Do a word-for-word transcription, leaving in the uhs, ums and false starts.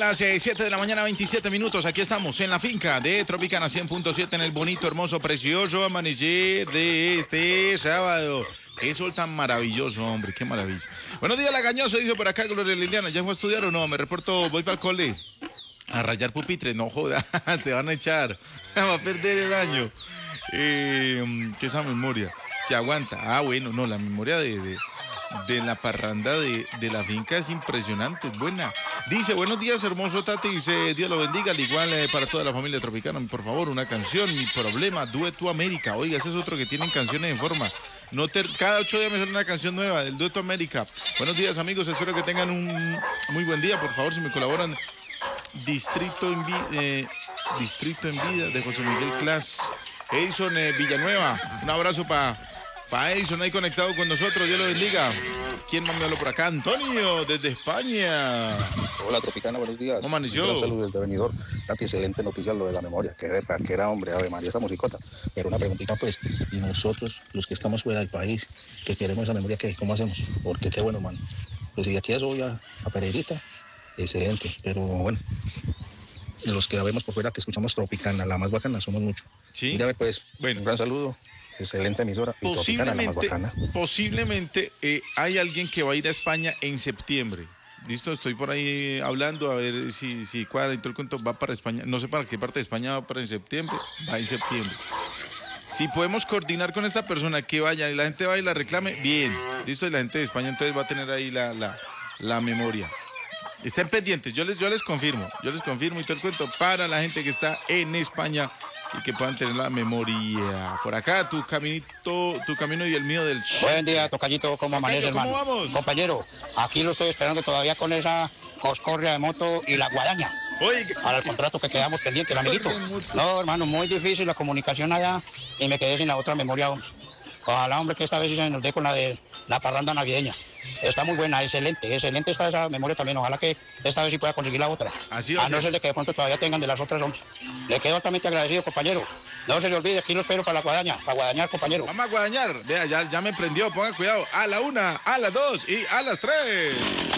las eh, siete de la mañana, veintisiete minutos. Aquí estamos en la finca de Tropicana cien punto siete en el bonito, hermoso, precioso amanecer de este sábado. Qué sol tan maravilloso, hombre, qué maravilla. Buenos días, Lagañoso, dice por acá Gloria Liliana. ¿Ya fue a estudiar o no? Me reporto, voy para el cole. A rayar pupitres, no joda, te van a echar. Va a perder el año. Eh, ¿Qué es esa memoria? Que aguanta. Ah, bueno, no, la memoria de... de de la parranda de, de la finca es impresionante, es buena. Dice, buenos días, hermoso Tati, dice, Dios lo bendiga, al igual eh, para toda la familia tropicana, por favor, una canción, Mi Problema, Dueto América. Oiga, ese es otro que tienen canciones en forma. No te, cada ocho días me sale una canción nueva del Dueto América. Buenos días, amigos, espero que tengan un muy buen día, por favor, si me colaboran. Distrito en, vi, eh, Distrito en Vida, de José Miguel Clas. Edison eh, Villanueva, un abrazo para... Pa Edison ahí conectado con nosotros, Dios lo bendiga. ¿Quién más me habló por acá? Antonio, desde España. Hola, Tropicana, buenos días. ¿Cómo amaneció? Un saludo desde Benidorm. Tati, excelente noticia lo de la memoria. Qué verdad, que era hombre, Ave María, esa musicota. Pero una preguntita, pues, y nosotros, los que estamos fuera del país, que queremos esa memoria, ¿qué? ¿Cómo hacemos? Porque qué bueno, man. Pues si aquí eso voy a, a Pereirita, excelente. Pero bueno, los que la vemos por fuera, que escuchamos Tropicana, la más bacana, somos muchos. Sí. Mira, pues, bueno. Un gran saludo. Excelente emisora. Posiblemente, posiblemente eh, hay alguien que va a ir a España en septiembre. Listo, estoy por ahí hablando a ver si, si cuadra y todo el cuento. Va para España, no sé para qué parte de España va para en septiembre. Va en septiembre. Si podemos coordinar con esta persona que vaya y la gente va y la reclame, bien. Listo, y la gente de España entonces va a tener ahí la, la, la memoria. Estén pendientes, yo les, yo les confirmo, yo les confirmo y todo el cuento para la gente que está en España y que puedan tener la memoria. Por acá, tu caminito, tu camino y el mío del chat. Buen día, tocallito, ¿cómo amanece, hermano? ¿Cómo vamos? Compañero, aquí lo estoy esperando todavía con esa coscorria de moto y la guadaña. Oye, para el contrato que quedamos pendiente, el amiguito. No, hermano, muy difícil la comunicación allá y me quedé sin la otra memoria. Ojalá, hombre, que esta vez sí se nos dé con la de la parranda navideña. Está muy buena, excelente, excelente está esa memoria también. Ojalá que esta vez sí pueda conseguir la otra. Así a no ser de que de pronto todavía tengan de las otras, hombre. Le quedo altamente agradecido, compañero. No se le olvide, aquí lo espero para la guadaña, para guadañar, compañero. Vamos a guadañar. Vea, ya, ya me prendió, ponga cuidado. A la una, a las dos y a las tres.